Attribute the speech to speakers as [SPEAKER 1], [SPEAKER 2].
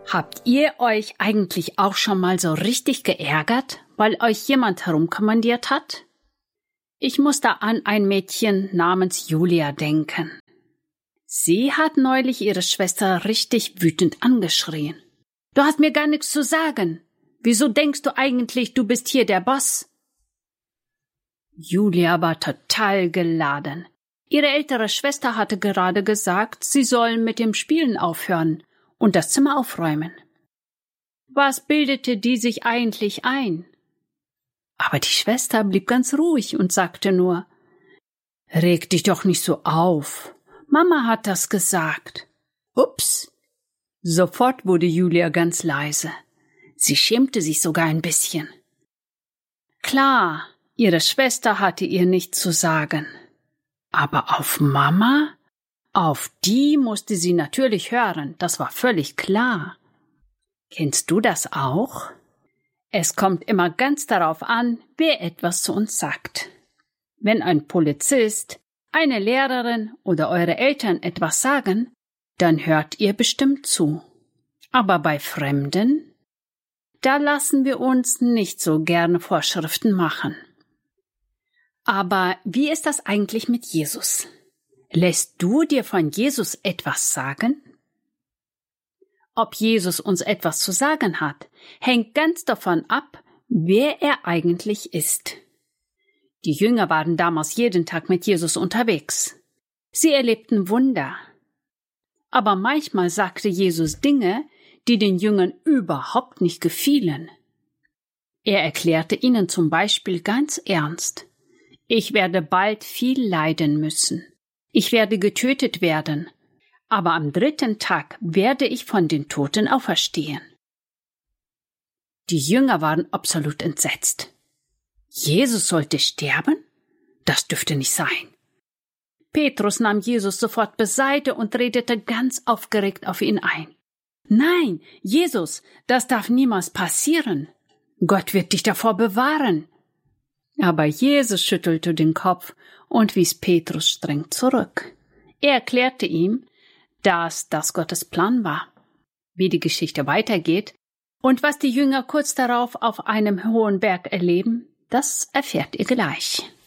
[SPEAKER 1] Habt ihr euch eigentlich auch schon mal so richtig geärgert, weil euch jemand herumkommandiert hat? Ich muss da an ein Mädchen namens Julia denken. Sie hat neulich ihre Schwester richtig wütend angeschrien. Du hast mir gar nichts zu sagen. Wieso denkst du eigentlich, du bist hier der Boss? Julia war total geladen. Ihre ältere Schwester hatte gerade gesagt, sie sollen mit dem Spielen aufhören und das Zimmer aufräumen. Was bildete die sich eigentlich ein? Aber die Schwester blieb ganz ruhig und sagte nur, »Reg dich doch nicht so auf. Mama hat das gesagt.« Ups! Sofort wurde Julia ganz leise. Sie schämte sich sogar ein bisschen. Klar, ihre Schwester hatte ihr nichts zu sagen. Aber auf Mama? Auf die musste sie natürlich hören, das war völlig klar. Kennst du das auch? Es kommt immer ganz darauf an, wer etwas zu uns sagt. Wenn ein Polizist, eine Lehrerin oder eure Eltern etwas sagen, dann hört ihr bestimmt zu. Aber bei Fremden, da lassen wir uns nicht so gerne Vorschriften machen. Aber wie ist das eigentlich mit Jesus? Lässt du dir von Jesus etwas sagen? Ob Jesus uns etwas zu sagen hat, hängt ganz davon ab, wer er eigentlich ist. Die Jünger waren damals jeden Tag mit Jesus unterwegs. Sie erlebten Wunder. Aber manchmal sagte Jesus Dinge, die den Jüngern überhaupt nicht gefielen. Er erklärte ihnen zum Beispiel ganz ernst: Ich werde bald viel leiden müssen. Ich werde getötet werden. Aber am 3. Tag werde ich von den Toten auferstehen. Die Jünger waren absolut entsetzt. Jesus sollte sterben? Das dürfte nicht sein. Petrus nahm Jesus sofort beiseite und redete ganz aufgeregt auf ihn ein. Nein, Jesus, das darf niemals passieren. Gott wird dich davor bewahren. Aber Jesus schüttelte den Kopf und wies Petrus streng zurück. Er erklärte ihm, dass das Gottes Plan war. Wie die Geschichte weitergeht und was die Jünger kurz darauf auf einem hohen Berg erleben, das erfährt ihr gleich.